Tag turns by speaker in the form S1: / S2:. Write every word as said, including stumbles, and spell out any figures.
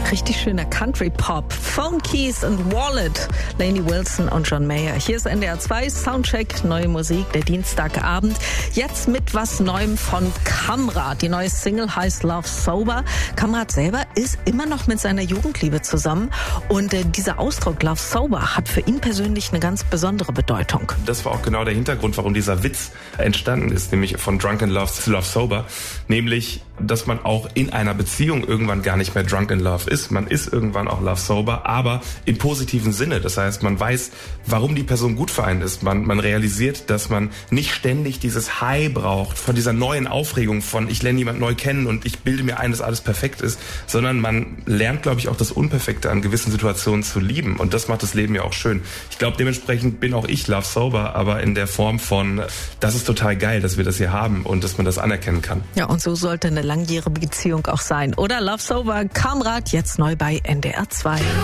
S1: Richtig schöner Country-Pop. Phone Keys and Wallet. Lainey Wilson und John Mayer. Hier ist N D R zwei Soundcheck, neue Musik, der Dienstagabend. Jetzt mit was Neuem von Kamrat. Die neue Single heißt Love Sober. Kamrat selber ist immer noch mit seiner Jugendliebe zusammen. Und äh, dieser Ausdruck Love Sober hat für ihn persönlich eine ganz besondere Bedeutung.
S2: Das war auch genau der Hintergrund, warum dieser Witz entstanden ist, nämlich von Drunk in Love zu Love Sober. Nämlich, dass man auch in einer Beziehung irgendwann gar nicht mehr drunk in love ist. Man ist irgendwann auch love sober, aber im positiven Sinne. Das heißt, man weiß, warum die Person gut für einen ist. Man, man realisiert, dass man nicht ständig dieses High braucht von dieser neuen Aufregung von ich lerne jemand neu kennen und ich bilde mir ein, dass alles perfekt ist, sondern man lernt, glaube ich, auch das Unperfekte an gewissen Situationen zu lieben. Und das macht das Leben ja auch schön. Ich glaube, dementsprechend bin auch ich love sober, aber in der Form von, das ist total geil, dass wir das hier haben und dass man das anerkennen kann.
S1: Ja, und so sollte eine langjährige Beziehung auch sein. Oder Love Sober, Kamrat, jetzt neu bei N D R zwei.